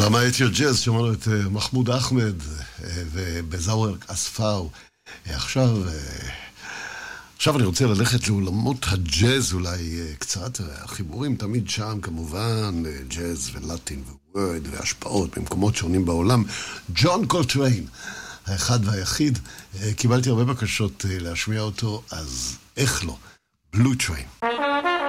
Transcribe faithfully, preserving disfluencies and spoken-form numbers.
עולמית של ג'אז, שמענו את מחמוד אחמד ובזאוור אספאו. עכשיו, עכשיו אני רוצה ללכת לעולמות הג'אז אולי קצת, החיבורים תמיד שם כמובן, ג'אז ולטין וורד והשפעות במקומות שונים בעולם. ג'ון קולטריין, האחד והיחיד, קיבלתי הרבה בקשות להשמיע אותו, אז איך לא? בלו טריין.